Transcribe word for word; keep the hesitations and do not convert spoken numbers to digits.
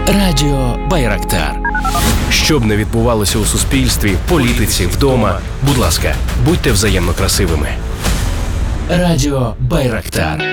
Радіо Байрактар. Що б не відбувалося у суспільстві, політиці, вдома, будь ласка, будьте взаємно красивими. Радіо Байрактар.